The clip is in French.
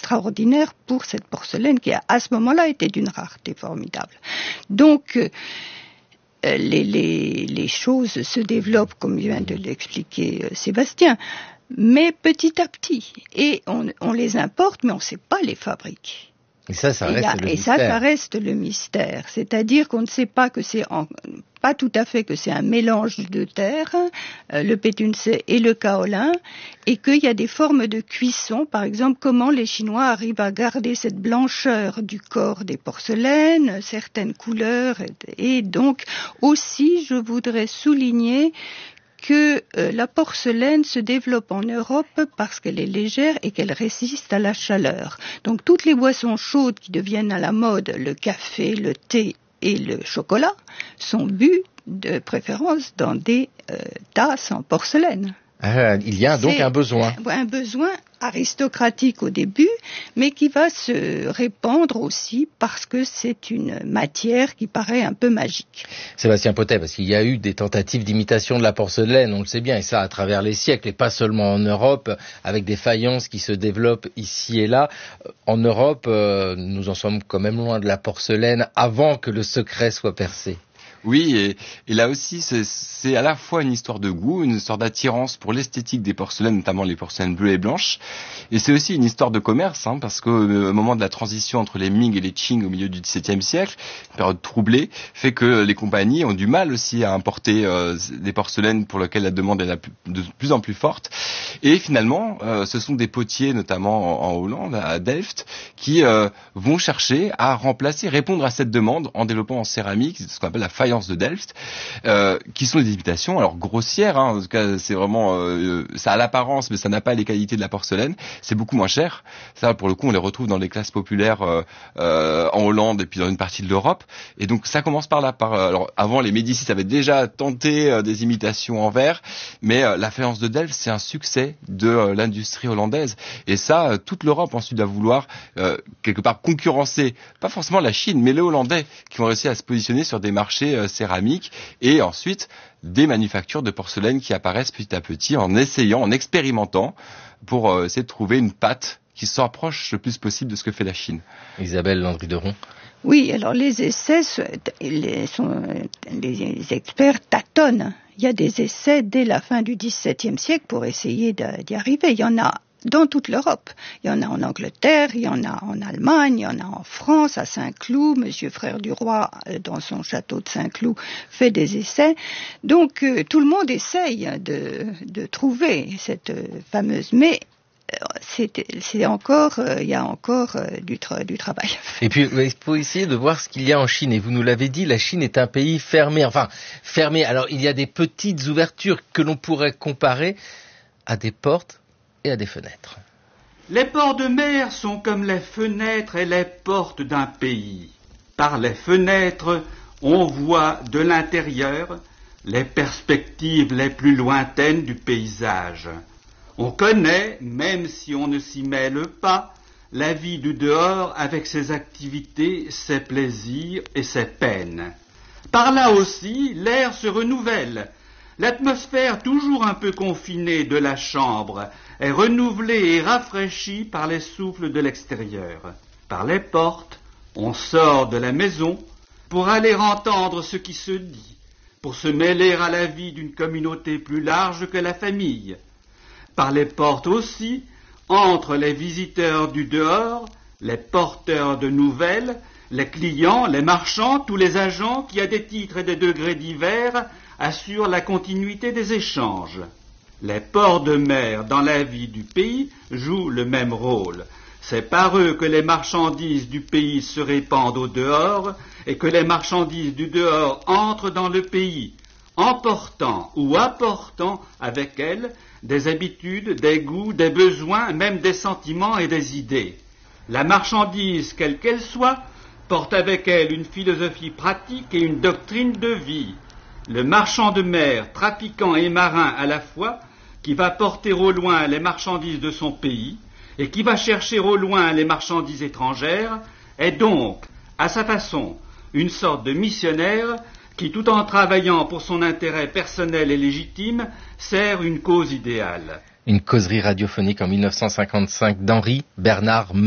extraordinaire pour cette porcelaine qui, à ce moment-là, était d'une rareté formidable. Donc, les choses se développent, comme vient de l'expliquer Sébastien, mais petit à petit. Et on les importe, mais on ne sait pas les fabriquer. Et ça reste le mystère. Ça reste le mystère. C'est-à-dire qu'on ne sait pas que pas tout à fait que c'est un mélange de terre, le pétunse et le kaolin, et qu'il y a des formes de cuisson. Par exemple, comment les Chinois arrivent à garder cette blancheur du corps des porcelaines, certaines couleurs. Et donc, aussi, je voudrais souligner que la porcelaine se développe en Europe parce qu'elle est légère et qu'elle résiste à la chaleur. Donc toutes les boissons chaudes qui deviennent à la mode, le café, le thé et le chocolat, sont bues de préférence dans des tasses en porcelaine. Il y a donc un besoin. Un besoin aristocratique au début, mais qui va se répandre aussi parce que c'est une matière qui paraît un peu magique. Sébastien Potet, parce qu'il y a eu des tentatives d'imitation de la porcelaine, on le sait bien, et ça à travers les siècles, et pas seulement en Europe, avec des faïences qui se développent ici et là. En Europe, nous en sommes quand même loin de la porcelaine avant que le secret soit percé. Oui, et là aussi, c'est à la fois une histoire de goût, une histoire d'attirance pour l'esthétique des porcelaines, notamment les porcelaines bleues et blanches. Et c'est aussi une histoire de commerce, parce qu'au moment de la transition entre les Ming et les Qing au milieu du XVIIe siècle, une période troublée, fait que les compagnies ont du mal aussi à importer des porcelaines pour lesquelles la demande est de plus en plus forte. Et finalement, ce sont des potiers, notamment en Hollande, à Delft, qui vont chercher à répondre à cette demande en développant en céramique ce qu'on appelle la faïence de Delft, qui sont des imitations, alors grossières, en tout cas c'est vraiment, ça a l'apparence, mais ça n'a pas les qualités de la porcelaine, c'est beaucoup moins cher. Ça, pour le coup, on les retrouve dans les classes populaires en Hollande et puis dans une partie de l'Europe. Et donc ça commence par là. Alors avant, les Médicis avaient déjà tenté des imitations en verre, mais la faïence de Delft, c'est un succès de l'industrie hollandaise. Et ça, toute l'Europe ensuite va vouloir quelque part concurrencer, pas forcément la Chine, mais les Hollandais qui ont réussi à se positionner sur des marchés céramiques, et ensuite des manufactures de porcelaine qui apparaissent petit à petit en essayant, en expérimentant pour essayer de trouver une pâte qui se rapproche le plus possible de ce que fait la Chine. Isabelle Landry-Deron. Oui, alors les essais, les experts tâtonnent. Il y a des essais dès la fin du XVIIe siècle pour essayer d'y arriver. Il y en a dans toute l'Europe. Il y en a en Angleterre, il y en a en Allemagne, il y en a en France, à Saint-Cloud. Monsieur Frère du Roi, dans son château de Saint-Cloud, fait des essais. Donc, tout le monde essaye de trouver cette fameuse... Mais il y a encore du travail. Et puis, il faut essayer de voir ce qu'il y a en Chine. Et vous nous l'avez dit, la Chine est un pays fermé. Enfin, fermé. Alors, il y a des petites ouvertures que l'on pourrait comparer à des portes et à des fenêtres. Les ports de mer sont comme les fenêtres et les portes d'un pays. Par les fenêtres, on voit de l'intérieur les perspectives les plus lointaines du paysage. On connaît, même si on ne s'y mêle pas, la vie du dehors avec ses activités, ses plaisirs et ses peines. Par là aussi, l'air se renouvelle. L'atmosphère toujours un peu confinée de la chambre est renouvelée et rafraîchie par les souffles de l'extérieur. Par les portes, on sort de la maison pour aller entendre ce qui se dit, pour se mêler à la vie d'une communauté plus large que la famille. Par les portes aussi, entrent les visiteurs du dehors, les porteurs de nouvelles, les clients, les marchands, tous les agents qui, à des titres et des degrés divers, assurent la continuité des échanges. Les ports de mer dans la vie du pays jouent le même rôle. C'est par eux que les marchandises du pays se répandent au dehors et que les marchandises du dehors entrent dans le pays, emportant ou apportant avec elles des habitudes, des goûts, des besoins, même des sentiments et des idées. La marchandise, quelle qu'elle soit, porte avec elle une philosophie pratique et une doctrine de vie. Le marchand de mer, trafiquant et marin à la fois, qui va porter au loin les marchandises de son pays et qui va chercher au loin les marchandises étrangères, est donc, à sa façon, une sorte de missionnaire qui, tout en travaillant pour son intérêt personnel et légitime, sert une cause idéale. Une causerie radiophonique en 1955 d'Henri Bernard